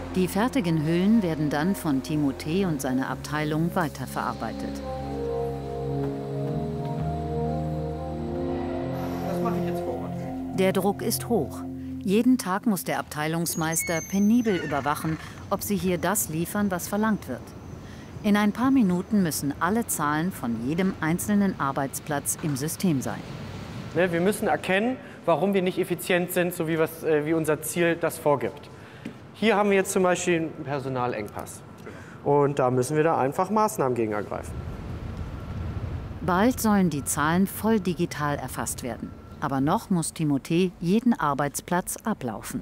Die fertigen Hüllen werden dann von Timothée und seiner Abteilung weiterverarbeitet. Das mache ich jetzt vor Ort. Der Druck ist hoch. Jeden Tag muss der Abteilungsmeister penibel überwachen, ob sie hier das liefern, was verlangt wird. In ein paar Minuten müssen alle Zahlen von jedem einzelnen Arbeitsplatz im System sein. Wir müssen erkennen, warum wir nicht effizient sind, so wie unser Ziel das vorgibt. Hier haben wir jetzt zum Beispiel einen Personalengpass. Und da müssen wir da einfach Maßnahmen gegen ergreifen. Bald sollen die Zahlen voll digital erfasst werden. Aber noch muss Timothée jeden Arbeitsplatz ablaufen.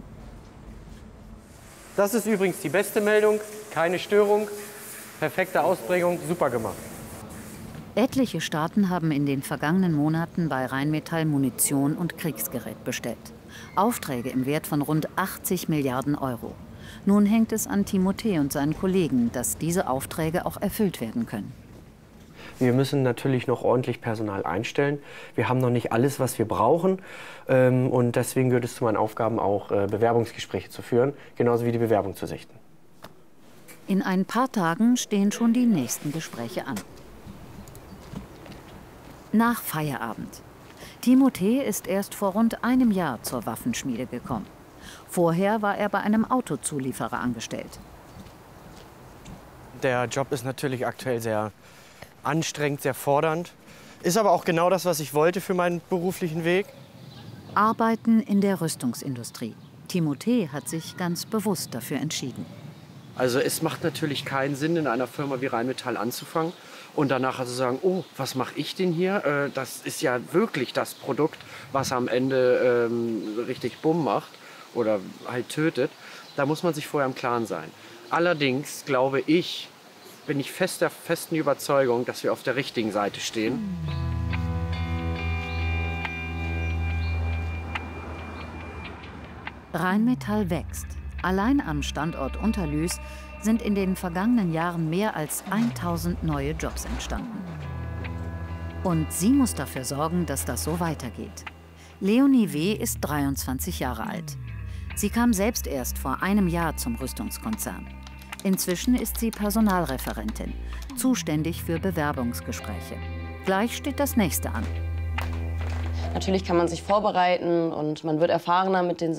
Das ist übrigens die beste Meldung. Keine Störung, perfekte Ausbringung, super gemacht. Etliche Staaten haben in den vergangenen Monaten bei Rheinmetall Munition und Kriegsgerät bestellt. Aufträge im Wert von rund 80 Milliarden Euro. Nun hängt es an Timothée und seinen Kollegen, dass diese Aufträge auch erfüllt werden können. Wir müssen natürlich noch ordentlich Personal einstellen. Wir haben noch nicht alles, was wir brauchen. Und deswegen gehört es zu meinen Aufgaben auch, Bewerbungsgespräche zu führen, genauso wie die Bewerbung zu sichten. In ein paar Tagen stehen schon die nächsten Gespräche an. Nach Feierabend. Timothée ist erst vor rund einem Jahr zur Waffenschmiede gekommen. Vorher war er bei einem Autozulieferer angestellt. Der Job ist natürlich aktuell sehr anstrengend, sehr fordernd. Ist aber auch genau das, was ich wollte für meinen beruflichen Weg. Arbeiten in der Rüstungsindustrie. Timothée hat sich ganz bewusst dafür entschieden. Also es macht natürlich keinen Sinn, in einer Firma wie Rheinmetall anzufangen und danach also sagen, oh, was mache ich denn hier? Das ist ja wirklich das Produkt, was am Ende richtig Bumm macht oder halt tötet. Da muss man sich vorher im Klaren sein. Allerdings glaube ich, bin ich der festen Überzeugung, dass wir auf der richtigen Seite stehen. Rheinmetall wächst. Allein am Standort Unterlüß sind in den vergangenen Jahren mehr als 1000 neue Jobs entstanden. Und sie muss dafür sorgen, dass das so weitergeht. Leonie W. ist 23 Jahre alt. Sie kam selbst erst vor einem Jahr zum Rüstungskonzern. Inzwischen ist sie Personalreferentin, zuständig für Bewerbungsgespräche. Gleich steht das nächste an. Natürlich kann man sich vorbereiten und man wird erfahrener mit den